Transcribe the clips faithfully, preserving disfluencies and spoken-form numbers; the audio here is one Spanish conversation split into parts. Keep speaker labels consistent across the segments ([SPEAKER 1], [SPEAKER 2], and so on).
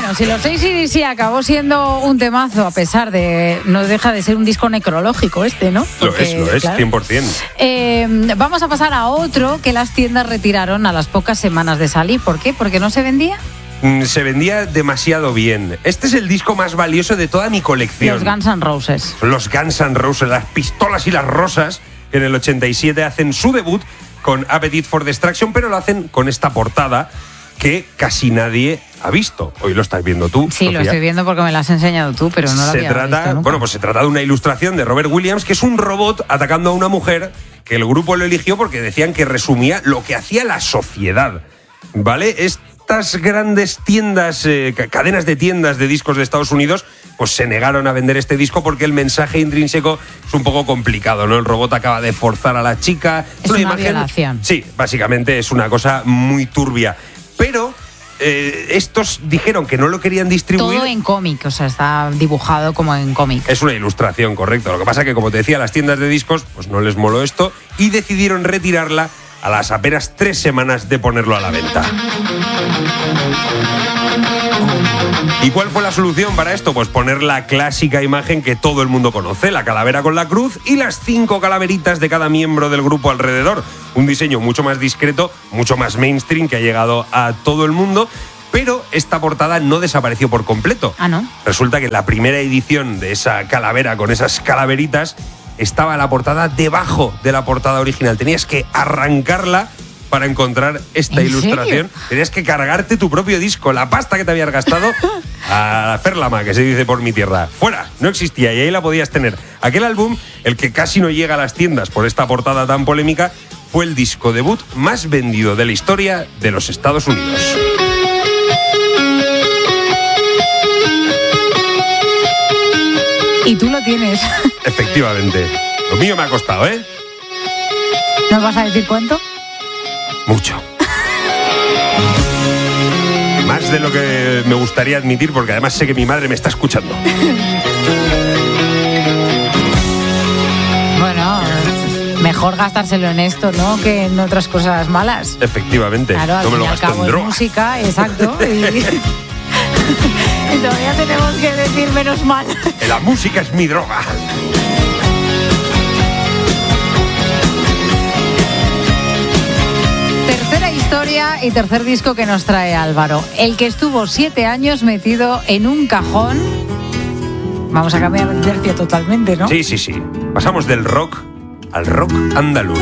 [SPEAKER 1] Bueno, si los A C D C acabó siendo un temazo, a pesar de... No deja de ser un disco necrológico este, ¿no?
[SPEAKER 2] Porque, lo es, lo es, claro, cien por ciento.
[SPEAKER 1] Eh, vamos a pasar a otro que las tiendas retiraron a las pocas semanas de salir. ¿Por qué? ¿Porque no se vendía?
[SPEAKER 2] Se vendía demasiado bien. Este es el disco más valioso de toda mi colección.
[SPEAKER 1] Los Guns N' Roses.
[SPEAKER 2] Los Guns N' Roses, las pistolas y las rosas, que en el ochenta y siete hacen su debut con Appetite for Destruction, pero lo hacen con esta portada que casi nadie ha visto. Hoy lo estás viendo tú,
[SPEAKER 1] Sí, Sofía. Lo estoy viendo porque me lo has enseñado tú, pero no lo
[SPEAKER 2] se
[SPEAKER 1] había
[SPEAKER 2] trata,
[SPEAKER 1] visto nunca.
[SPEAKER 2] Bueno, pues se trata de una ilustración de Robert Williams, que es un robot atacando a una mujer, que el grupo lo eligió porque decían que resumía lo que hacía la sociedad, ¿vale? Estas grandes tiendas, eh, cadenas de tiendas de discos de Estados Unidos, pues se negaron a vender este disco porque el mensaje intrínseco es un poco complicado, ¿no? El robot acaba de forzar a la chica.
[SPEAKER 1] Es una, una imagen, violación.
[SPEAKER 2] Sí, básicamente es una cosa muy turbia. Pero eh, estos dijeron que no lo querían distribuir.
[SPEAKER 1] Todo en cómic, o sea, está dibujado como en cómic.
[SPEAKER 2] Es una ilustración, correcto. Lo que pasa es que, como te decía, las tiendas de discos pues no les moló esto y decidieron retirarla a las apenas tres semanas de ponerlo a la venta. ¿Y cuál fue la solución para esto? Pues poner la clásica imagen que todo el mundo conoce, la calavera con la cruz y las cinco calaveritas de cada miembro del grupo alrededor. Un diseño mucho más discreto, mucho más mainstream, que ha llegado a todo el mundo. Pero esta portada no desapareció por completo.
[SPEAKER 1] Ah, ¿no?
[SPEAKER 2] Resulta que la primera edición de esa calavera con esas calaveritas estaba la portada debajo de la portada original. Tenías que arrancarla para encontrar esta ilustración.
[SPEAKER 1] ¿Serio?
[SPEAKER 2] Tenías que cargarte tu propio disco, la pasta que te habías gastado, a hacer lama, que se dice por mi tierra. Fuera, no existía y ahí la podías tener. Aquel álbum, el que casi no llega a las tiendas por esta portada tan polémica, fue el disco debut más vendido de la historia de los Estados Unidos.
[SPEAKER 1] Y tú lo tienes.
[SPEAKER 2] Efectivamente. Lo mío me ha costado, ¿eh?
[SPEAKER 1] ¿No vas a decir cuánto?
[SPEAKER 2] Mucho. Más de lo que me gustaría admitir, porque además sé que mi madre me está escuchando.
[SPEAKER 1] Bueno, mejor gastárselo en esto, ¿no?, que en otras cosas malas.
[SPEAKER 2] Efectivamente.
[SPEAKER 1] Claro, al
[SPEAKER 2] no me lo
[SPEAKER 1] fin y al
[SPEAKER 2] gasto
[SPEAKER 1] cabo
[SPEAKER 2] en
[SPEAKER 1] es
[SPEAKER 2] droga.
[SPEAKER 1] música, exacto. Y... y todavía tenemos que decir menos mal.
[SPEAKER 2] La música es mi droga.
[SPEAKER 1] Tercera historia y tercer disco que nos trae Álvaro. El que estuvo siete años metido en un cajón. Vamos a cambiar de tercio totalmente, ¿no?
[SPEAKER 2] Sí, sí, sí. Pasamos del rock al rock andaluz.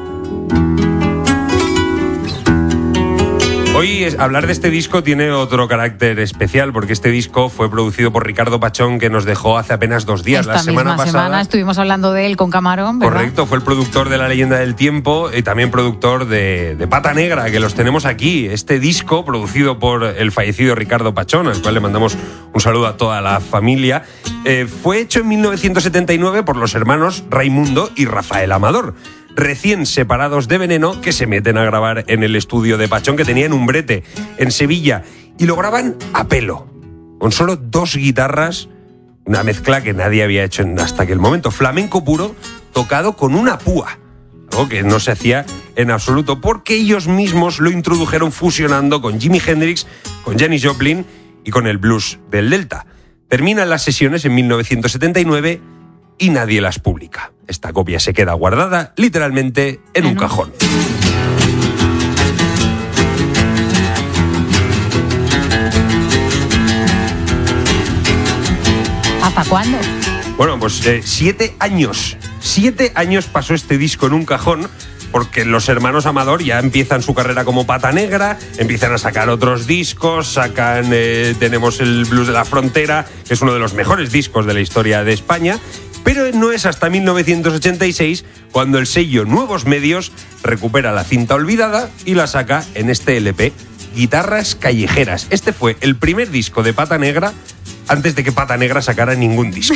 [SPEAKER 2] Hoy es, hablar de este disco tiene otro carácter especial, porque este disco fue producido por Ricardo Pachón, que nos dejó hace apenas dos días.
[SPEAKER 1] Esta
[SPEAKER 2] la semana
[SPEAKER 1] misma
[SPEAKER 2] pasada.
[SPEAKER 1] semana estuvimos hablando de él con Camarón, ¿verdad?
[SPEAKER 2] Correcto, fue el productor de La Leyenda del Tiempo y también productor de, de Pata Negra, que los tenemos aquí. Este disco, producido por el fallecido Ricardo Pachón, al cual le mandamos un saludo a toda la familia, eh, fue hecho en mil novecientos setenta y nueve por los hermanos Raimundo y Rafael Amador, recién separados de Veneno, que se meten a grabar en el estudio de Pachón, que tenía en Umbrete, en Sevilla, y lo graban a pelo, con solo dos guitarras, una mezcla que nadie había hecho hasta aquel momento, flamenco puro, tocado con una púa, algo que no se hacía en absoluto, porque ellos mismos lo introdujeron fusionando con Jimi Hendrix, con Janis Joplin y con el blues del Delta. Terminan las sesiones en mil novecientos setenta y nueve y nadie las publica. Esta copia se queda guardada literalmente en un cajón.
[SPEAKER 1] ¿Hasta cuándo?
[SPEAKER 2] Bueno, pues eh, siete años. Siete años pasó este disco en un cajón, porque los hermanos Amador ya empiezan su carrera como Pata Negra, empiezan a sacar otros discos, sacan, eh, tenemos el Blues de la Frontera, que es uno de los mejores discos de la historia de España. Pero no es hasta mil novecientos ochenta y seis cuando el sello Nuevos Medios recupera la cinta olvidada y la saca en este L P, Guitarras Callejeras. Este fue el primer disco de Pata Negra antes de que Pata Negra sacara ningún disco.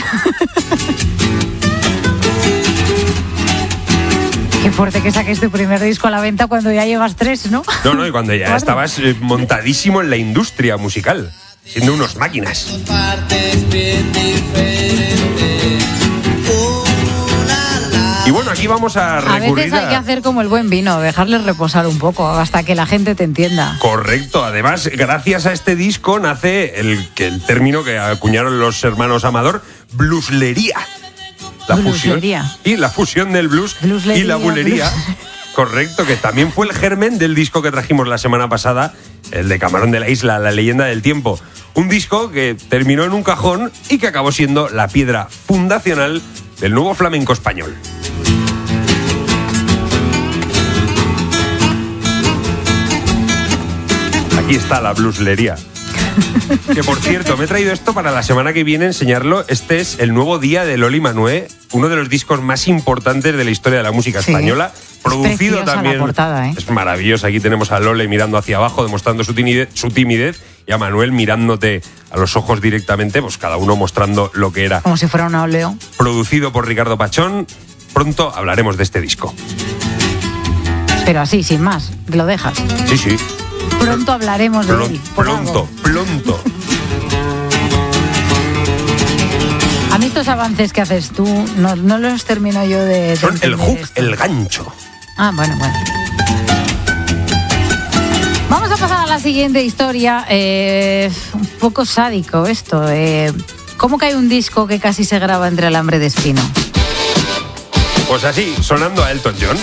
[SPEAKER 1] Qué fuerte que saques tu primer disco a la venta cuando ya llevas tres, ¿no?
[SPEAKER 2] No, no, y cuando ya claro. estabas eh, montadísimo en la industria musical, siendo unos máquinas. Y bueno, aquí vamos a recurrir
[SPEAKER 1] a veces hay
[SPEAKER 2] a...
[SPEAKER 1] que hacer como el buen vino, dejarles reposar un poco hasta que la gente te entienda.
[SPEAKER 2] Correcto. Además, gracias a este disco nace el, que el término que acuñaron los hermanos Amador, blueslería. La
[SPEAKER 1] Blueslería.
[SPEAKER 2] fusión y la fusión del blues
[SPEAKER 1] Blueslería,
[SPEAKER 2] y la bulería.
[SPEAKER 1] blues.
[SPEAKER 2] Correcto, que también fue el germen del disco que trajimos la semana pasada, el de Camarón de la Isla, La leyenda del tiempo. Un disco que terminó en un cajón y que acabó siendo la piedra fundacional del nuevo flamenco español. Aquí está la blueslería. Que por cierto, me he traído esto para la semana que viene enseñarlo. Este es el nuevo día de Loli Manué, uno de los discos más importantes de la historia de la música
[SPEAKER 1] sí.
[SPEAKER 2] española. Producido
[SPEAKER 1] es
[SPEAKER 2] también.
[SPEAKER 1] La portada, ¿eh?
[SPEAKER 2] Es maravilloso. Aquí tenemos a Lole mirando hacia abajo, demostrando su timidez, su timidez, y a Manuel mirándote a los ojos directamente, pues cada uno mostrando lo que era.
[SPEAKER 1] Como si fuera un óleo.
[SPEAKER 2] Producido por Ricardo Pachón. Pronto hablaremos de este disco.
[SPEAKER 1] Pero así, sin más, lo dejas.
[SPEAKER 2] Sí, sí.
[SPEAKER 1] Pronto hablaremos de
[SPEAKER 2] Plon,
[SPEAKER 1] él. Por
[SPEAKER 2] pronto,
[SPEAKER 1] algo.
[SPEAKER 2] pronto.
[SPEAKER 1] A mí estos avances que haces tú, no, no los termino yo de... de
[SPEAKER 2] Son el hook,
[SPEAKER 1] esto.
[SPEAKER 2] el gancho.
[SPEAKER 1] Ah, bueno, bueno. Vamos a pasar a la siguiente historia. Eh, un poco sádico esto. Eh, ¿Cómo cae un disco que casi se graba entre alambre de espino?
[SPEAKER 2] Pues así, sonando a Elton John.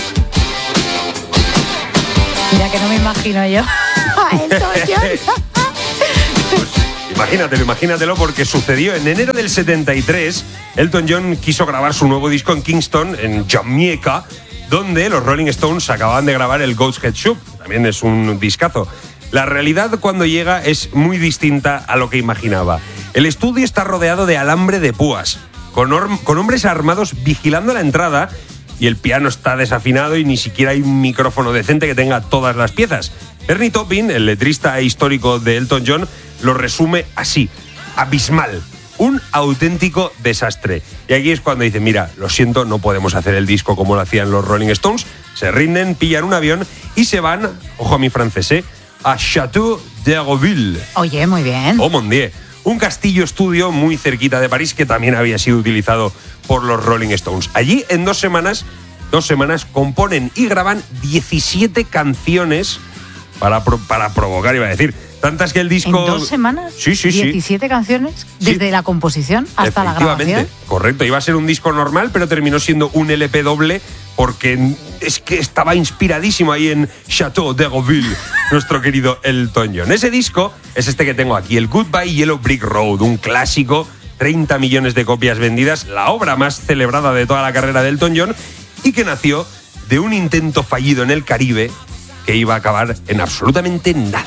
[SPEAKER 1] Mira que no me imagino yo a Elton John.
[SPEAKER 2] Pues imagínatelo, imagínatelo, porque sucedió en enero del setenta y tres. Elton John quiso grabar su nuevo disco en Kingston, en Jamaica, donde los Rolling Stones acababan de grabar el Ghost Head Shop. También es un discazo. La realidad cuando llega es muy distinta a lo que imaginaba. El estudio está rodeado de alambre de púas, con, con hombres armados vigilando la entrada, y el piano está desafinado y ni siquiera hay un micrófono decente que tenga todas las piezas. Bernie Taupin, el letrista histórico de Elton John, lo resume así: abismal, un auténtico desastre. Y aquí es cuando dicen, mira, lo siento, no podemos hacer el disco como lo hacían los Rolling Stones. Se rinden, pillan un avión y se van, ojo a mi francés, ¿eh?, a Château d'Hérouville.
[SPEAKER 1] Oye, muy bien.
[SPEAKER 2] Oh, mon Dieu. Un castillo estudio muy cerquita de París que también había sido utilizado por los Rolling Stones. Allí, en dos semanas, dos semanas, componen y graban diecisiete canciones para, pro, para provocar, iba a decir, tantas que el disco...
[SPEAKER 1] ¿En dos semanas?
[SPEAKER 2] Sí, sí, sí.
[SPEAKER 1] ¿diecisiete canciones? ¿Desde
[SPEAKER 2] sí.
[SPEAKER 1] la composición hasta la grabación?
[SPEAKER 2] Correcto. Iba a ser un disco normal, pero terminó siendo un L P doble porque es que estaba inspiradísimo ahí en Château d'Hérouville, nuestro querido Elton John. Ese disco es este que tengo aquí, el Goodbye Yellow Brick Road, un clásico, treinta millones de copias vendidas, la obra más celebrada de toda la carrera de Elton John y que nació de un intento fallido en el Caribe que iba a acabar en absolutamente nada.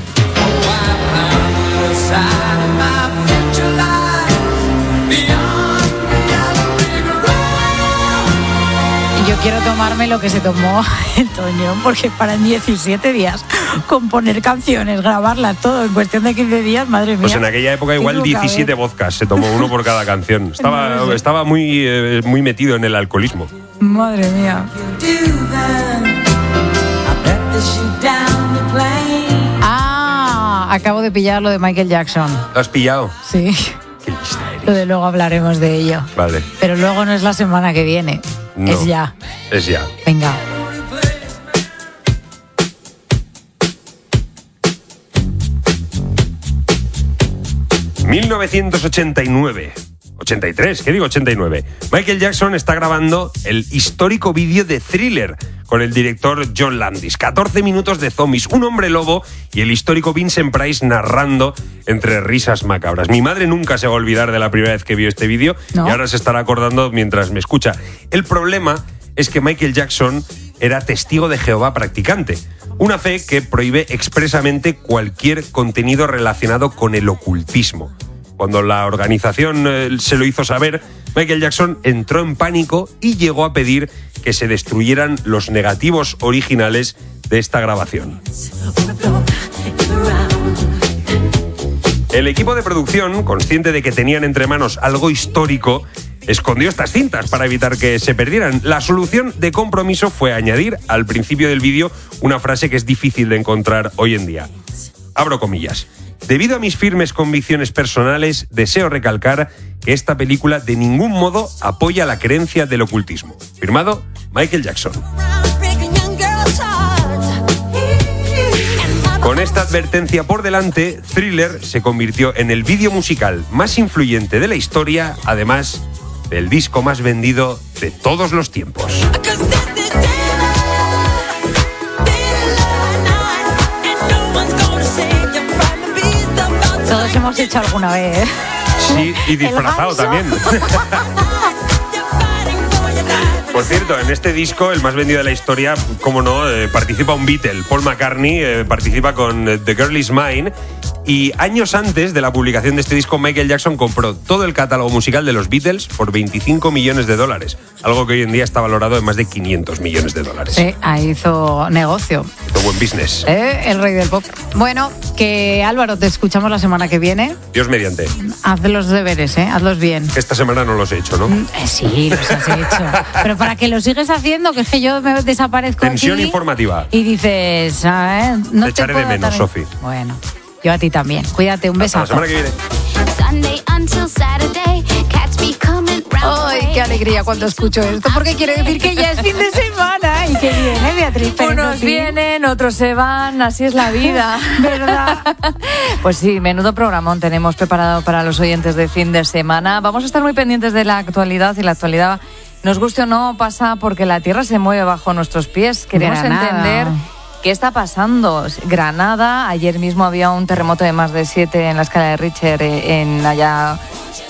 [SPEAKER 1] Yo quiero tomarme lo que se tomó Elton John, porque para en diecisiete días componer canciones, grabarlas todo en cuestión de quince días, madre mía.
[SPEAKER 2] Pues en aquella época igual diecisiete vodkas se tomó, uno por cada canción. Estaba, no estaba muy, eh, muy metido en el alcoholismo.
[SPEAKER 1] Madre mía. Ah, acabo de pillar lo de Michael Jackson.
[SPEAKER 2] ¿Lo has pillado?
[SPEAKER 1] Sí.
[SPEAKER 2] Qué lista eres.
[SPEAKER 1] Lo de luego hablaremos de ello.
[SPEAKER 2] Vale.
[SPEAKER 1] Pero luego no es la semana que viene.
[SPEAKER 2] No,
[SPEAKER 1] es ya.
[SPEAKER 2] Es ya.
[SPEAKER 1] Venga.
[SPEAKER 2] mil novecientos ochenta y nueve. ochenta y tres, ¿qué digo? ochenta y nueve. Michael Jackson está grabando el histórico vídeo de Thriller con el director John Landis. catorce minutos de zombies, un hombre lobo y el histórico Vincent Price narrando entre risas macabras. Mi madre nunca se va a olvidar de la primera vez que vio este vídeo, ¿no? Y ahora se estará acordando mientras me escucha. El problema es que Michael Jackson era testigo de Jehová practicante, una fe que prohíbe expresamente cualquier contenido relacionado con el ocultismo. Cuando la organización eh, se lo hizo saber, Michael Jackson entró en pánico y llegó a pedir que se destruyeran los negativos originales de esta grabación. El equipo de producción, consciente de que tenían entre manos algo histórico, escondió estas cintas para evitar que se perdieran. La solución de compromiso fue añadir al principio del vídeo una frase que es difícil de encontrar hoy en día. Abro comillas. Debido a mis firmes convicciones personales, deseo recalcar que esta película de ningún modo apoya la creencia del ocultismo. Firmado Michael Jackson. Con esta advertencia por delante, Thriller se convirtió en el vídeo musical más influyente de la historia, además del disco más vendido de todos los tiempos.
[SPEAKER 1] Todos hemos hecho alguna vez, ¿eh?
[SPEAKER 2] Sí, y disfrazado también. Por cierto, en este disco, el más vendido de la historia, como no, eh, participa un Beatle, Paul McCartney, eh, participa con eh, The Girl Is Mine. Y años antes de la publicación de este disco, Michael Jackson compró todo el catálogo musical de los Beatles por veinticinco millones de dólares, algo que hoy en día está valorado en más de quinientos millones de dólares.
[SPEAKER 1] Sí, ahí hizo negocio.
[SPEAKER 2] Hizo buen business.
[SPEAKER 1] ¿Eh? El rey del pop. Bueno, que Álvaro, te escuchamos la semana que viene.
[SPEAKER 2] Dios mediante.
[SPEAKER 1] Haz los deberes, ¿eh? Hazlos bien.
[SPEAKER 2] Esta semana no los he hecho, ¿no?
[SPEAKER 1] Mm, eh, sí, los has hecho. Pero para que lo sigues haciendo, que es que yo me desaparezco
[SPEAKER 2] Tensión
[SPEAKER 1] aquí
[SPEAKER 2] informativa.
[SPEAKER 1] Y dices, ¿sabes? No
[SPEAKER 2] te echaré de menos, Sofi.
[SPEAKER 1] Bueno. Yo a ti también. Cuídate, un besazo.
[SPEAKER 2] Hasta la semana que viene.
[SPEAKER 1] Ay, qué alegría cuando escucho esto, porque quiere decir que ya es fin de semana y que viene Beatriz Pérez.
[SPEAKER 3] Unos vienen, otros se van, así es la vida, ¿verdad? Pues sí, menudo programón tenemos preparado para los oyentes de fin de semana. Vamos a estar muy pendientes de la actualidad y la actualidad, nos guste o no, pasa porque la tierra se mueve bajo nuestros pies. Queremos
[SPEAKER 1] Granada.
[SPEAKER 3] entender qué está pasando. Granada, ayer mismo había un terremoto de más de siete en la escala de Richter eh, en allá...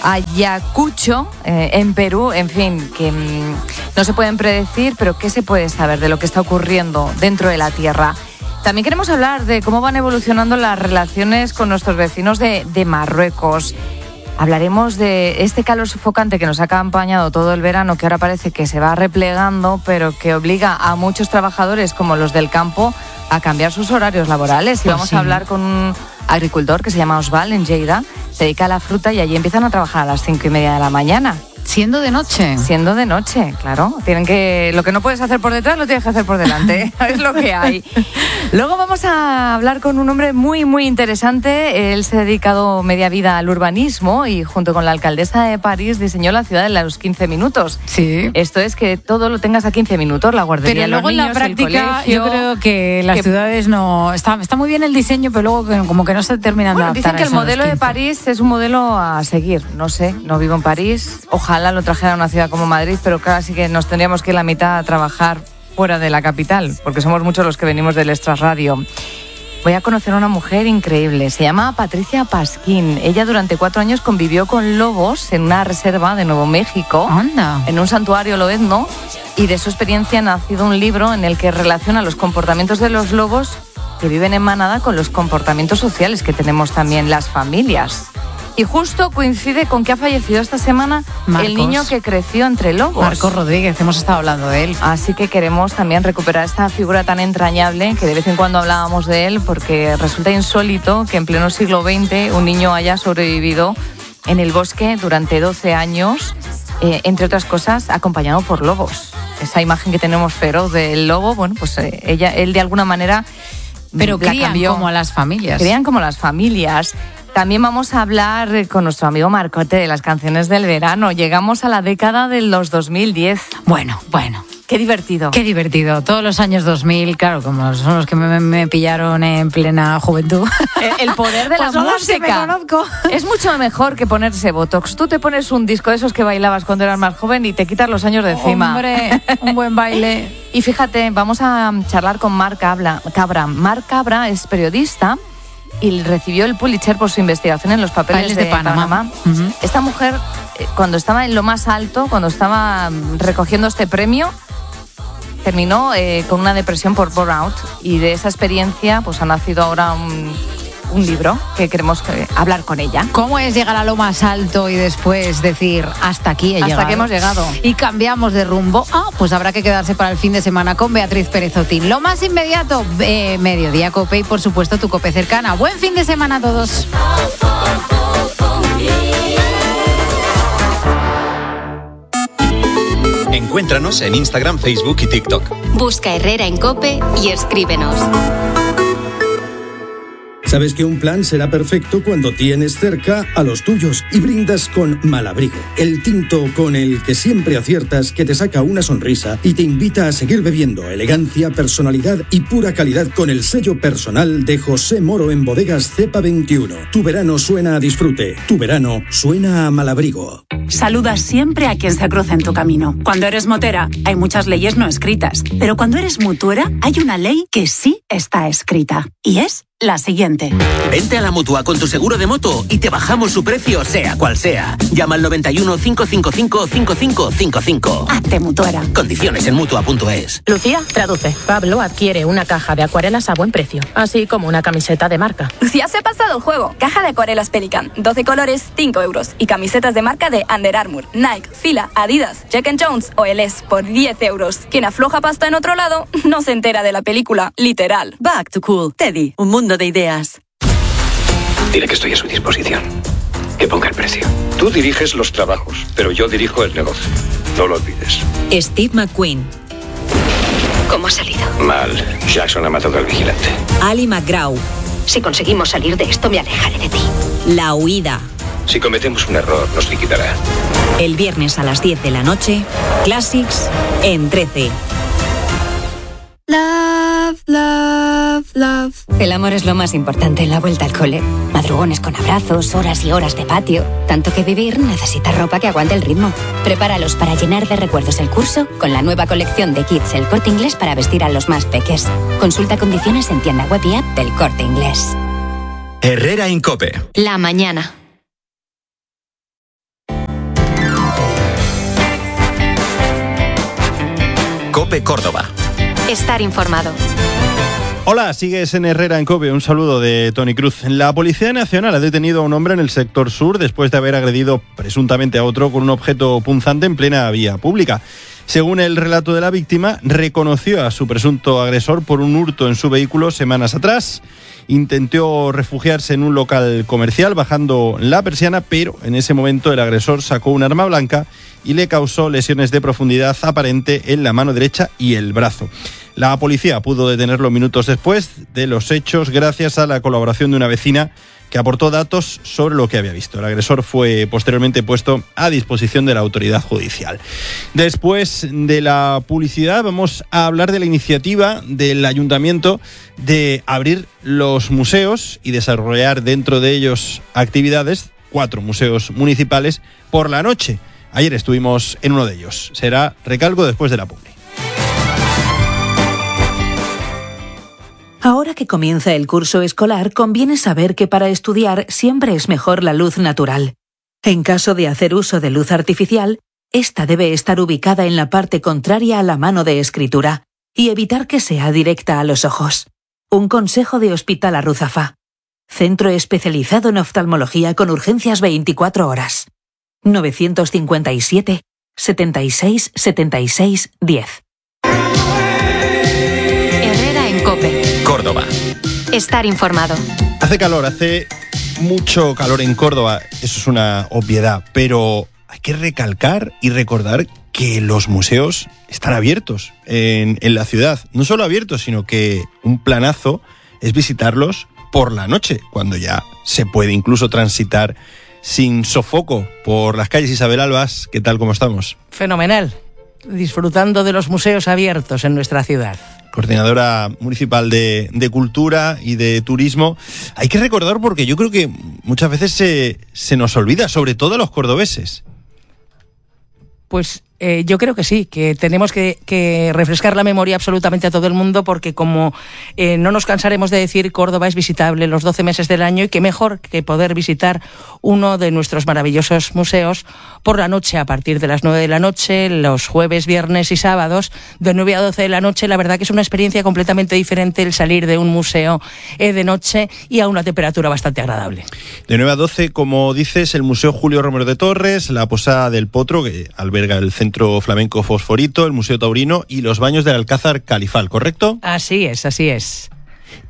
[SPEAKER 3] Ayacucho, eh, en Perú, en fin, que mmm, no se pueden predecir, pero ¿qué se puede saber de lo que está ocurriendo dentro de la Tierra? También queremos hablar de cómo van evolucionando las relaciones con nuestros vecinos de, de Marruecos. Hablaremos de este calor sofocante que nos ha acompañado todo el verano, que ahora parece que se va replegando, pero que obliga a muchos trabajadores, como los del campo, a cambiar sus horarios laborales. Y
[SPEAKER 1] pues
[SPEAKER 3] vamos
[SPEAKER 1] sí.
[SPEAKER 3] a hablar con un agricultor que se llama Osval, en Lleida, se dedica a la fruta y allí empiezan a trabajar a las cinco y media de la mañana.
[SPEAKER 1] Siendo de noche.
[SPEAKER 3] Siendo de noche, claro. Tienen que, lo que no puedes hacer por detrás lo tienes que hacer por delante. Es lo que hay. Luego vamos a hablar con un hombre muy, muy interesante. Él se ha dedicado media vida al urbanismo y junto con la alcaldesa de París diseñó la ciudad de los quince minutos.
[SPEAKER 1] Sí.
[SPEAKER 3] Esto es que todo lo tengas a quince minutos, la guardería,
[SPEAKER 1] pero luego
[SPEAKER 3] los niños,
[SPEAKER 1] en la práctica
[SPEAKER 3] el colegio,
[SPEAKER 1] yo creo que las
[SPEAKER 3] que,
[SPEAKER 1] ciudades no... Está, está muy bien el diseño, pero luego como que no se terminan
[SPEAKER 3] bueno,
[SPEAKER 1] de adaptar.
[SPEAKER 3] dicen que el modelo de París es un modelo a seguir. No sé, no vivo en París. Ojalá lo trajera a una ciudad como Madrid, pero claro, sí que nos tendríamos que ir la mitad a trabajar fuera de la capital, porque somos muchos los que venimos del extrarradio. Voy a conocer a una mujer increíble, se llama Patricia Pasquín. Ella durante cuatro años convivió con lobos en una reserva de Nuevo México,
[SPEAKER 1] Anda.
[SPEAKER 3] en un santuario loezno, y de su experiencia ha nacido un libro en el que relaciona los comportamientos de los lobos que viven en manada con los comportamientos sociales que tenemos también las familias. Y justo coincide con que ha fallecido esta semana
[SPEAKER 1] Marcos.
[SPEAKER 3] el niño que creció entre lobos.
[SPEAKER 1] Marcos Rodríguez, hemos estado hablando de él.
[SPEAKER 3] Así que queremos también recuperar esta figura tan entrañable que de vez en cuando hablábamos de él, porque resulta insólito que en pleno siglo veinte un niño haya sobrevivido en el bosque durante doce años, eh, entre otras cosas, acompañado por lobos. Esa imagen que tenemos feroz del lobo, bueno, pues eh, ella, él de alguna manera
[SPEAKER 1] Pero
[SPEAKER 3] la
[SPEAKER 1] crían
[SPEAKER 3] cambió.
[SPEAKER 1] como a las familias.
[SPEAKER 3] Crían como las familias. También vamos a hablar con nuestro amigo Marcote de las canciones del verano. Llegamos a la década de los dos mil diez.
[SPEAKER 1] Bueno, bueno.
[SPEAKER 3] Qué divertido.
[SPEAKER 1] Qué divertido. Todos los años dos mil, claro, como son los que me, me pillaron en plena juventud.
[SPEAKER 3] El poder de
[SPEAKER 1] Pues
[SPEAKER 3] la
[SPEAKER 1] son los que me
[SPEAKER 3] música.
[SPEAKER 1] conozco.
[SPEAKER 3] Es mucho mejor que ponerse Botox. Tú te pones un disco de esos que bailabas cuando eras más joven y te quitas los años de encima.
[SPEAKER 1] Hombre, un buen baile.
[SPEAKER 3] Y fíjate, vamos a charlar con Marc Cabra. Marc Cabra es periodista y recibió el Pulitzer por su investigación en los papeles,
[SPEAKER 1] Papeles
[SPEAKER 3] de,
[SPEAKER 1] de Panamá.
[SPEAKER 3] Panamá.
[SPEAKER 1] Uh-huh.
[SPEAKER 3] Esta mujer, cuando estaba en lo más alto, cuando estaba recogiendo este premio, terminó eh, con una depresión por burnout, y de esa experiencia pues ha nacido ahora un, un libro que queremos eh, hablar con ella.
[SPEAKER 1] ¿Cómo es llegar a lo más alto y después decir hasta aquí he
[SPEAKER 3] Hasta
[SPEAKER 1] llegado?
[SPEAKER 3] que hemos llegado.
[SPEAKER 1] Y cambiamos de rumbo. Ah, pues habrá que quedarse para el fin de semana con Beatriz Pérez Otín. Lo más inmediato, eh, Mediodía Cope y por supuesto tu Cope cercana. Buen fin de semana a todos.
[SPEAKER 4] Encuéntranos en Instagram, Facebook y TikTok.
[SPEAKER 5] Busca Herrera en Cope y escríbenos. Sabes que un plan será perfecto cuando tienes cerca a los tuyos y brindas con Malabrigo, el tinto con el que siempre aciertas, que te saca una sonrisa y te invita a seguir bebiendo. Elegancia, personalidad y pura calidad con el sello personal de José Moro en Bodegas Cepa veintiuno. Tu verano suena a disfrute, tu verano suena a Malabrigo.
[SPEAKER 6] Saluda siempre a quien se cruza en tu camino. Cuando eres motera, hay muchas leyes no escritas, pero cuando eres mutuera, hay una ley que sí está escrita, y es la siguiente.
[SPEAKER 7] Vente a la Mutua con tu seguro de moto y te bajamos su precio, sea cual sea. Llama al noventa y uno, cinco cinco cinco, cinco cinco cinco cinco.
[SPEAKER 6] Hazte mutuera.
[SPEAKER 7] Condiciones en mutua punto es.
[SPEAKER 8] Lucía traduce. Pablo adquiere una caja de acuarelas a buen precio, así como una camiseta de marca.
[SPEAKER 9] Lucía se ha pasado el juego. Caja de acuarelas Pelican, doce colores, cinco euros. Y camisetas de marca de Under Armour, Nike, Fila, Adidas, Jack and Jones o Eles por diez euros. Quien afloja pasta en otro lado no se entera de la película, literal.
[SPEAKER 10] Back to Cool. Teddy, un mundo de ideas.
[SPEAKER 11] Dile que estoy a su disposición. Que ponga el precio. Tú diriges los trabajos, pero yo dirijo el negocio. No lo olvides.
[SPEAKER 12] Steve McQueen.
[SPEAKER 13] ¿Cómo ha salido?
[SPEAKER 11] Mal. Jackson ha matado al vigilante.
[SPEAKER 12] Ali McGraw.
[SPEAKER 13] Si conseguimos salir de esto, me alejaré de ti.
[SPEAKER 12] La huida.
[SPEAKER 11] Si cometemos un error, nos liquidará.
[SPEAKER 12] El viernes a las diez de la noche, Classics en trece.
[SPEAKER 14] Love, love, love.
[SPEAKER 15] El amor es lo más importante en la vuelta al cole. Madrugones con abrazos, horas y horas de patio. Tanto que vivir necesita ropa que aguante el ritmo. Prepáralos para llenar de recuerdos el curso con la nueva colección de kits El Corte Inglés para vestir a los más peques. Consulta condiciones en tienda web y app del Corte Inglés.
[SPEAKER 4] Herrera Incope.
[SPEAKER 14] La mañana.
[SPEAKER 4] Cope Córdoba.
[SPEAKER 14] Estar informado.
[SPEAKER 16] Hola, sigues en Herrera en Cope. Un saludo de Tony Cruz. La Policía Nacional ha detenido a un hombre en el sector sur después de haber agredido presuntamente a otro con un objeto punzante en plena vía pública. Según el relato de la víctima, reconoció a su presunto agresor por un hurto en su vehículo semanas atrás. Intentó refugiarse en un local comercial bajando la persiana, pero en ese momento el agresor sacó un arma blanca y le causó lesiones de profundidad aparente en la mano derecha y el brazo. La policía pudo detenerlo minutos después de los hechos gracias a la colaboración de una vecina que aportó datos sobre lo que había visto. El agresor fue posteriormente puesto a disposición de la autoridad judicial. Después de la publicidad vamos a hablar de la iniciativa del ayuntamiento de abrir los museos y desarrollar dentro de ellos actividades, cuatro museos municipales, por la noche. Ayer estuvimos en uno de ellos. Será recalco después de la publi.
[SPEAKER 17] Ahora que comienza el curso escolar, conviene saber que para estudiar siempre es mejor la luz natural. En caso de hacer uso de luz artificial, esta debe estar ubicada en la parte contraria a la mano de escritura y evitar que sea directa a los ojos. Un consejo de Hospital Arruzafa. Centro especializado en oftalmología con urgencias veinticuatro horas. novecientos cincuenta y siete, setenta y seis, setenta y seis, diez.
[SPEAKER 14] Herrera en Cope.
[SPEAKER 4] Córdoba.
[SPEAKER 14] Estar informado.
[SPEAKER 16] Hace calor, hace mucho calor en Córdoba, eso es una obviedad, pero hay que recalcar y recordar que los museos están abiertos en, en la ciudad. No solo abiertos, sino que un planazo es visitarlos por la noche, cuando ya se puede incluso transitar sin sofoco por las calles. Isabel Albas, ¿qué tal, cómo estamos?
[SPEAKER 18] Fenomenal, disfrutando de los museos abiertos en nuestra ciudad.
[SPEAKER 16] Coordinadora municipal de, de Cultura y de Turismo. Hay que recordar porque yo creo que muchas veces se, se nos olvida, sobre todo a los cordobeses.
[SPEAKER 18] Pues eh, yo creo que sí, que tenemos que, que refrescar la memoria absolutamente a todo el mundo, porque como eh, no nos cansaremos de decir, Córdoba es visitable los doce meses del año, y qué mejor que poder visitar uno de nuestros maravillosos museos por la noche, a partir de las nueve de la noche, los jueves, viernes y sábados, de nueve a doce de la noche. La verdad que es una experiencia completamente diferente el salir de un museo eh, de noche y a una temperatura bastante agradable.
[SPEAKER 16] De nueve a doce, como dices, el Museo Julio Romero de Torres, la Posada del Potro, que alberga el Centro Flamenco Fosforito, el Museo Taurino y los baños del Alcázar Califal, ¿correcto?
[SPEAKER 18] Así es, así es.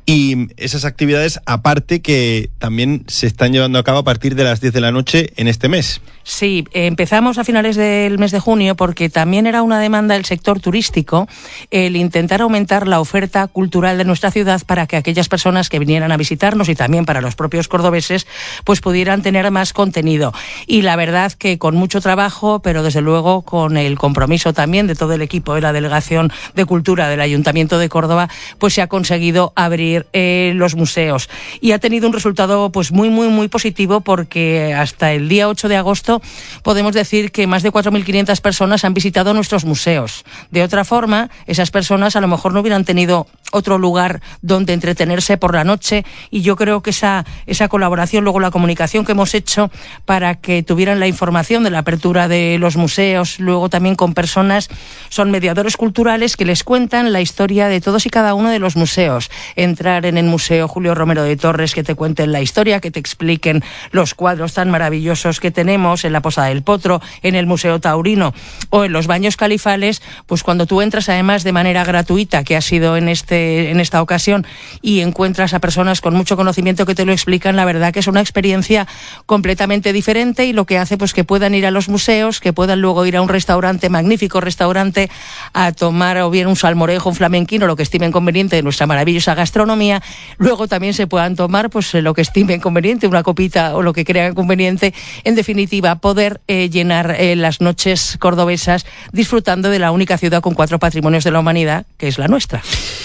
[SPEAKER 16] Y esas actividades, aparte, que también se están llevando a cabo a partir de las diez de la noche en este mes.
[SPEAKER 18] Sí, empezamos a finales del mes de junio porque también era una demanda del sector turístico el intentar aumentar la oferta cultural de nuestra ciudad para que aquellas personas que vinieran a visitarnos y también para los propios cordobeses pues pudieran tener más contenido. Y la verdad que con mucho trabajo, pero desde luego con el compromiso también de todo el equipo de la Delegación de Cultura del Ayuntamiento de Córdoba, pues se ha conseguido abrir eh, los museos. Y ha tenido un resultado pues muy, muy, muy positivo porque hasta el día ocho de agosto podemos decir que más de cuatro mil quinientas personas han visitado nuestros museos. De otra forma, esas personas a lo mejor no hubieran tenido otro lugar donde entretenerse por la noche, y yo creo que esa, esa colaboración, luego la comunicación que hemos hecho para que tuvieran la información de la apertura de los museos, luego también con personas, son mediadores culturales que les cuentan la historia de todos y cada uno de los museos. Entrar en el Museo Julio Romero de Torres, que te cuenten la historia, que te expliquen los cuadros tan maravillosos que tenemos en la Posada del Potro, en el Museo Taurino o en los Baños Califales, pues cuando tú entras además de manera gratuita, que ha sido en este en esta ocasión, y encuentras a personas con mucho conocimiento que te lo explican, la verdad que es una experiencia completamente diferente, y lo que hace pues que puedan ir a los museos, que puedan luego ir a un restaurante, magnífico restaurante, a tomar o bien un salmorejo, un flamenquino, lo que estimen conveniente de nuestra maravillosa gastronomía. Luego también se puedan tomar pues lo que estimen conveniente, una copita o lo que crean conveniente. En definitiva, poder eh, llenar eh, las noches cordobesas disfrutando de la única ciudad con cuatro patrimonios de la humanidad, que es la nuestra.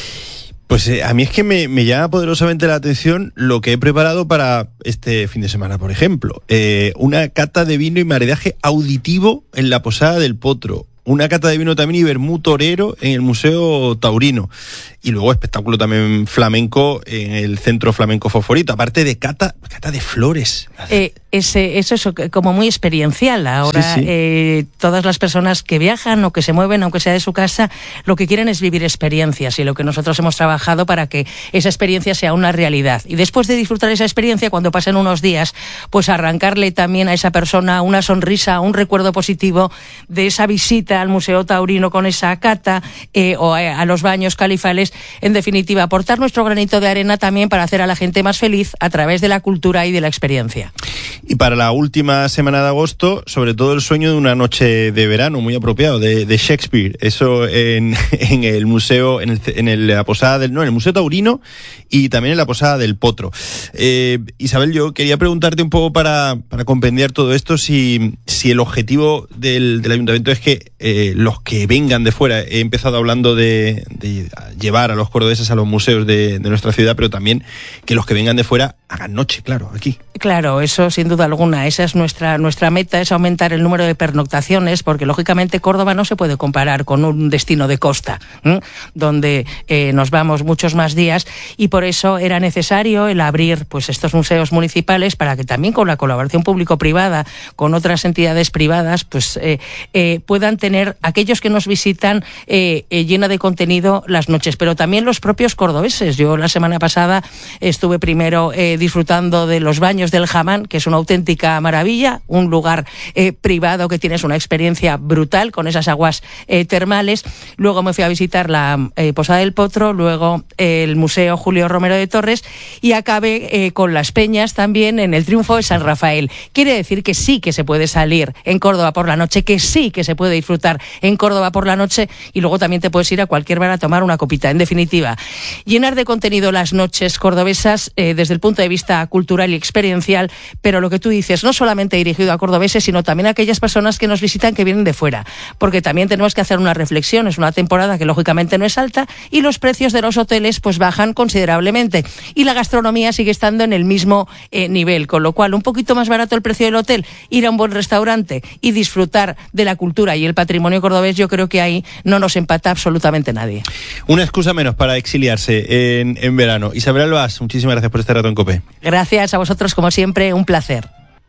[SPEAKER 16] Pues eh, a mí es que me, me llama poderosamente la atención lo que he preparado para este fin de semana, por ejemplo. Eh, una cata de vino y maridaje auditivo en la Posada del Potro. Una cata de vino también y vermú torero en el Museo Taurino. Y luego espectáculo también flamenco en el Centro Flamenco Fosforito. Aparte de cata, cata de flores.
[SPEAKER 18] Eh, ese, eso es como muy experiencial. Ahora sí, sí. Eh, todas las personas que viajan o que se mueven, aunque sea de su casa, lo que quieren es vivir experiencias, y lo que nosotros hemos trabajado para que esa experiencia sea una realidad. Y después de disfrutar esa experiencia, cuando pasen unos días, pues arrancarle también a esa persona una sonrisa, un recuerdo positivo de esa visita al Museo Taurino con esa cata, eh, o a, a los Baños Califales. En definitiva, aportar nuestro granito de arena también para hacer a la gente más feliz a través de la cultura y de la experiencia.
[SPEAKER 16] Y para la última semana de agosto, sobre todo el sueño de una noche de verano, muy apropiado, de, de Shakespeare. Eso en, en el museo, en, el, en el, la posada del, no, en el Museo Taurino, y también en la Posada del Potro. Eh, Isabel, yo quería preguntarte un poco para, para compendiar todo esto, si, si el objetivo del, del ayuntamiento es que eh, los que vengan de fuera, he empezado hablando de, de llevar a los cordobeses a los museos de, de nuestra ciudad, pero también que los que vengan de fuera hagan noche, claro, aquí.
[SPEAKER 18] Claro, eso sin duda alguna, esa es nuestra nuestra meta, es aumentar el número de pernoctaciones, porque lógicamente Córdoba no se puede comparar con un destino de costa, ¿eh? donde eh, nos vamos muchos más días, y por eso era necesario el abrir pues estos museos municipales para que también con la colaboración público-privada, con otras entidades privadas, pues eh, eh, puedan tener aquellos que nos visitan eh, eh, llena de contenido las noches, pero también los propios cordobeses. Yo la semana pasada estuve primero eh, disfrutando de los baños del Jamán, que es una auténtica maravilla, un lugar eh, privado que tienes una experiencia brutal con esas aguas eh, termales. Luego me fui a visitar la eh, Posada del Potro, luego eh, el Museo Julio Romero de Torres, y acabé eh, con las peñas también en el Triunfo de San Rafael. Quiere decir que sí que se puede salir en Córdoba por la noche, que sí que se puede disfrutar en Córdoba por la noche, y luego también te puedes ir a cualquier bar a tomar una copita. En definitiva, llenar de contenido las noches cordobesas eh, desde el punto de vista cultural y experiencial, pero lo que tú dices, no solamente dirigido a cordobeses, sino también a aquellas personas que nos visitan que vienen de fuera, porque también tenemos que hacer una reflexión. Es una temporada que lógicamente no es alta y los precios de los hoteles pues bajan considerablemente, y la gastronomía sigue estando en el mismo eh, nivel, con lo cual un poquito más barato el precio del hotel, ir a un buen restaurante y disfrutar de la cultura y el patrimonio cordobés, yo creo que ahí no nos empata absolutamente nadie.
[SPEAKER 16] Una excusa menos para exiliarse en, en verano. Isabel Albás, muchísimas gracias por este rato en COPE.
[SPEAKER 18] Gracias a vosotros, como siempre, un placer.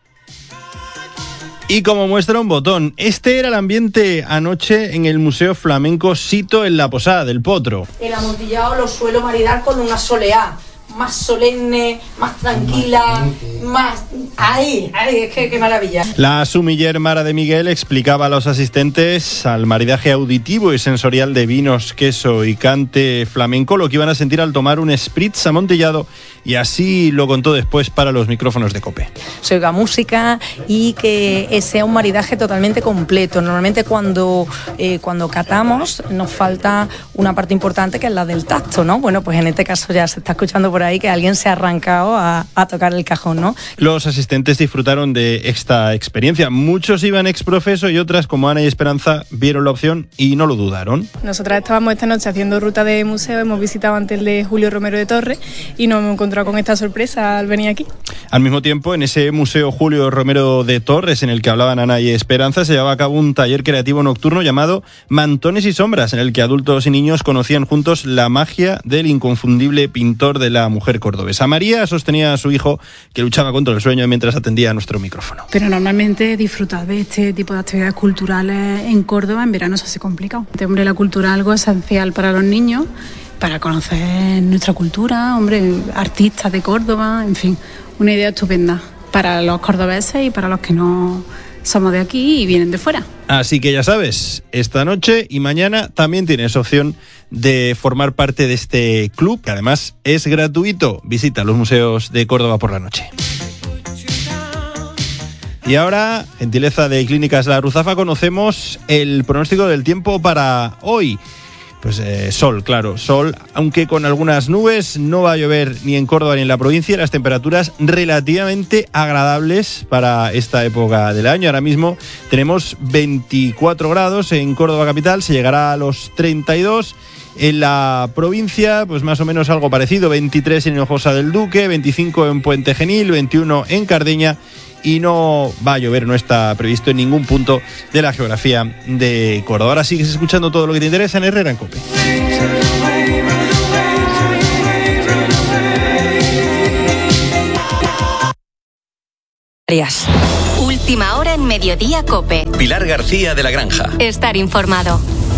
[SPEAKER 16] Y como muestra un botón, este era el ambiente anoche en el Museo Flamenco Sito en la Posada del Potro.
[SPEAKER 19] El amontillado lo suelo maridar con una soleá, más solemne, más tranquila, más
[SPEAKER 18] Ahí, ahí, es que qué maravilla.
[SPEAKER 16] La sumiller Mara de Miguel explicaba a los asistentes al maridaje auditivo y sensorial de vinos, queso y cante flamenco lo que iban a sentir al tomar un spritz amontillado, y así lo contó después para los micrófonos de COPE.
[SPEAKER 18] Se oiga música y que sea un maridaje totalmente completo. Normalmente cuando, eh, cuando catamos nos falta una parte importante que es la del tacto, ¿no? Bueno, pues en este caso ya se está escuchando por ahí que alguien se ha arrancado a, a tocar el cajón, ¿no?
[SPEAKER 16] Los asistentes disfrutaron de esta experiencia. Muchos iban exprofeso y otras, como Ana y Esperanza, vieron la opción y no lo dudaron.
[SPEAKER 19] Nosotras estábamos esta noche haciendo ruta de museo, hemos visitado antes el de Julio Romero de Torres y nos hemos encontrado con esta sorpresa al venir aquí.
[SPEAKER 16] Al mismo tiempo, en ese Museo Julio Romero de Torres, en el que hablaban Ana y Esperanza, se llevaba a cabo un taller creativo nocturno llamado Mantones y Sombras, en el que adultos y niños conocían juntos la magia del inconfundible pintor de la mujer cordobesa. María sostenía a su hijo, que luchaba contra el sueño mientras atendía a nuestro micrófono.
[SPEAKER 20] Pero normalmente disfrutar de este tipo de actividades culturales en Córdoba en verano se hace complicado. Este, hombre, la cultura es algo esencial para los niños, para conocer nuestra cultura, hombre, artistas de Córdoba, en fin, una idea estupenda para los cordobeses y para los que no somos de aquí y vienen de fuera.
[SPEAKER 16] Así que ya sabes, esta noche y mañana también tienes opción de formar parte de este club, que además es gratuito. Visita los museos de Córdoba por la noche. Y ahora, gentileza de Clínicas La Ruzafa, conocemos el pronóstico del tiempo para hoy. Pues eh, sol, claro, sol, aunque con algunas nubes, no va a llover ni en Córdoba ni en la provincia, las temperaturas relativamente agradables para esta época del año. Ahora mismo tenemos veinticuatro grados en Córdoba capital, se llegará a los treinta y dos. En la provincia, pues más o menos algo parecido, veintitrés en Hinojosa del Duque, veinticinco en Puente Genil, veintiuno en Cardeña, y no va a llover, no está previsto en ningún punto de la geografía de Córdoba. Ahora sigues escuchando todo lo que te interesa en Herrera en COPE.
[SPEAKER 14] Última hora en Mediodía COPE.
[SPEAKER 4] Pilar García de la Granja.
[SPEAKER 14] Estar informado.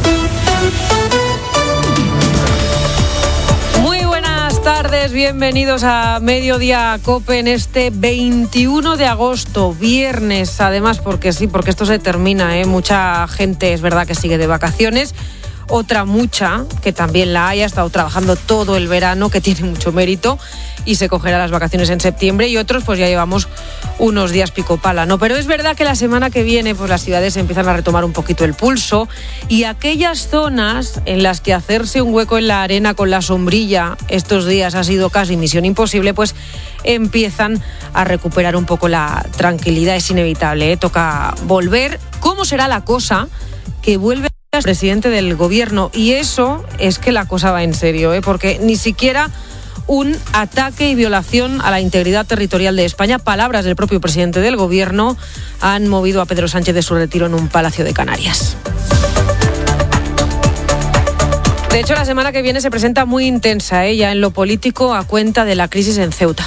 [SPEAKER 21] Tardes, bienvenidos a Mediodía COPE en este veintiuno de agosto, viernes, además porque sí, porque esto se termina, ¿eh? Mucha gente es verdad que sigue de vacaciones, otra mucha, que también la hay, ha estado trabajando todo el verano, que tiene mucho mérito, y se cogerá las vacaciones en septiembre, y otros pues ya llevamos unos días pico pala, ¿no? Pero es verdad que la semana que viene pues las ciudades empiezan a retomar un poquito el pulso, y aquellas zonas en las que hacerse un hueco en la arena con la sombrilla estos días ha sido casi misión imposible, pues empiezan a recuperar un poco la tranquilidad. Es inevitable, ¿eh? Toca volver. ¿Cómo será la cosa que vuelve el presidente del gobierno? Y eso es que la cosa va en serio, ¿eh? Porque ni siquiera un ataque y violación a la integridad territorial de España, palabras del propio presidente del gobierno, han movido a Pedro Sánchez de su retiro en un palacio de Canarias. De hecho, la semana que viene se presenta muy intensa, ¿eh? Ya en lo político, a cuenta de la crisis en Ceuta.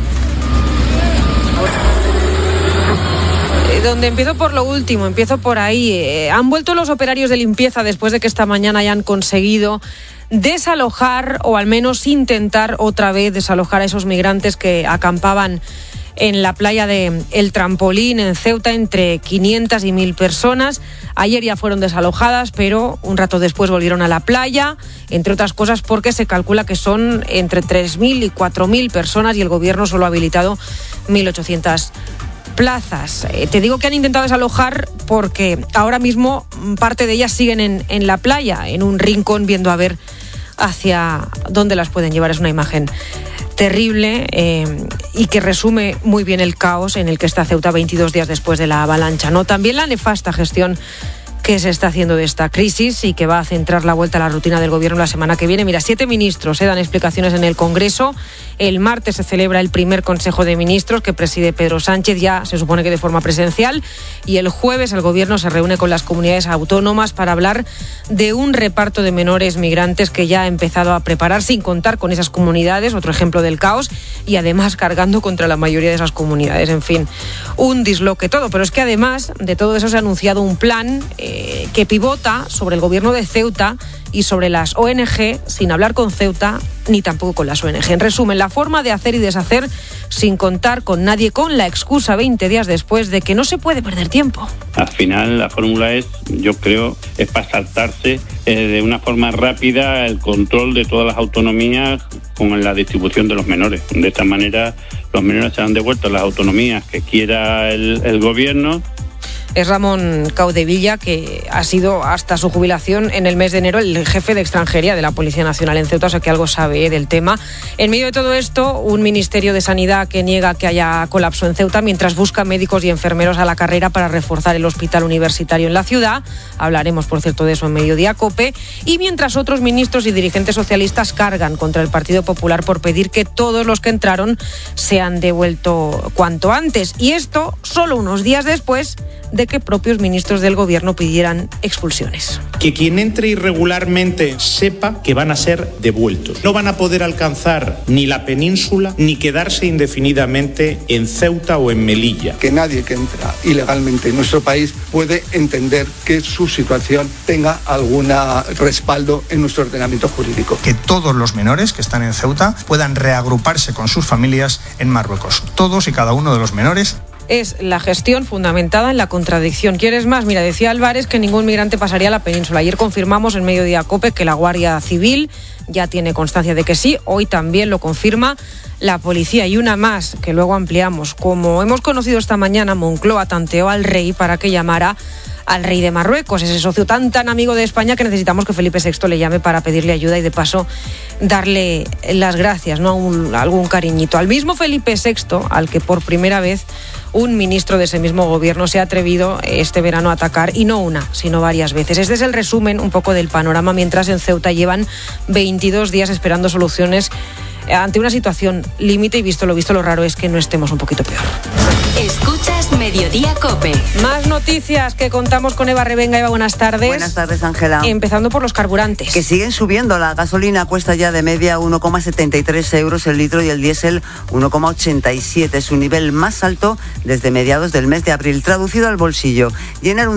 [SPEAKER 21] Donde empiezo por lo último, empiezo por ahí. Eh, han vuelto los operarios de limpieza después de que esta mañana hayan conseguido desalojar, o al menos intentar otra vez desalojar a esos migrantes que acampaban en la playa de El Trampolín, en Ceuta, entre quinientas y mil personas. Ayer ya fueron desalojadas, pero un rato después volvieron a la playa, entre otras cosas porque se calcula que son entre tres mil y cuatro mil personas, y el gobierno solo ha habilitado mil ochocientas plazas. Eh, te digo que han intentado desalojar porque ahora mismo parte de ellas siguen en, en la playa, en un rincón, viendo a ver hacia dónde las pueden llevar. Es una imagen terrible eh, y que resume muy bien el caos en el que está Ceuta veintidós días después de la avalancha, ¿no? También la nefasta gestión que se está haciendo de esta crisis y que va a centrar la vuelta a la rutina del gobierno la semana que viene. Mira, siete ministros eh, dan explicaciones en el Congreso. El martes se celebra el primer Consejo de Ministros que preside Pedro Sánchez, ya se supone que de forma presencial, y el jueves el gobierno se reúne con las comunidades autónomas para hablar de un reparto de menores migrantes que ya ha empezado a preparar, sin contar con esas comunidades, otro ejemplo del caos, y además cargando contra la mayoría de esas comunidades. En fin, un disloque todo, pero es que además de todo eso se ha anunciado un plan eh, eh, que pivota sobre el gobierno de Ceuta y sobre las O N Ge, sin hablar con Ceuta ni tampoco con las O N Ge. En resumen, la forma de hacer y deshacer sin contar con nadie, con la excusa veinte días después de que no se puede perder tiempo.
[SPEAKER 2] Al final la fórmula es, yo creo, es para saltarse eh, de una forma rápida el control de todas las autonomías con la distribución de los menores. De esta manera los menores serán devueltos a las autonomías que quiera el, el gobierno.
[SPEAKER 21] Es Ramón Caudevilla, que ha sido hasta su jubilación en el mes de enero el jefe de extranjería de la Policía Nacional en Ceuta, o sea que algo sabe del tema. En medio de todo esto, un Ministerio de Sanidad que niega que haya colapso en Ceuta mientras busca médicos y enfermeros a la carrera para reforzar el hospital universitario en la ciudad. Hablaremos, por cierto, de eso en Mediodía COPE. Y mientras otros ministros y dirigentes socialistas cargan contra el Partido Popular por pedir que todos los que entraron sean devueltos cuanto antes. Y esto solo unos días después de que propios ministros del gobierno pidieran expulsiones.
[SPEAKER 22] Que quien entre irregularmente sepa que van a ser devueltos. No van a poder alcanzar ni la península ni quedarse indefinidamente en Ceuta o en Melilla.
[SPEAKER 23] Que nadie que entra ilegalmente en nuestro país puede entender que su situación tenga algún respaldo en nuestro ordenamiento jurídico.
[SPEAKER 24] Que todos los menores que están en Ceuta puedan reagruparse con sus familias en Marruecos. Todos y cada uno de los menores.
[SPEAKER 21] Es la gestión fundamentada en la contradicción. ¿Quieres más? Mira, decía Álvarez que ningún migrante pasaría a la península. Ayer confirmamos en Mediodía COPE que la Guardia Civil ya tiene constancia de que sí. Hoy también lo confirma la policía. Y una más, que luego ampliamos. Como hemos conocido esta mañana, Moncloa tanteó al rey para que llamara al rey de Marruecos, ese socio tan tan amigo de España que necesitamos que Felipe sexto le llame para pedirle ayuda y de paso darle las gracias, ¿no? Un, algún cariñito. Al mismo Felipe sexto, al que por primera vez un ministro de ese mismo gobierno se ha atrevido este verano a atacar, y no una, sino varias veces. Este es el resumen un poco del panorama, mientras en Ceuta llevan veintidós días esperando soluciones ante una situación límite, y visto lo visto, lo raro es que no estemos un poquito peor.
[SPEAKER 14] Escuchas Mediodía COPE.
[SPEAKER 21] Más noticias que contamos con Eva Revenga. Eva, buenas tardes.
[SPEAKER 25] Buenas tardes, Ángela.
[SPEAKER 21] Empezando por los carburantes.
[SPEAKER 25] Que siguen subiendo. La gasolina cuesta ya de media uno coma setenta y tres euros el litro y el diésel uno coma ochenta y siete, su nivel más alto desde mediados del mes de abril. Traducido al bolsillo, llenar un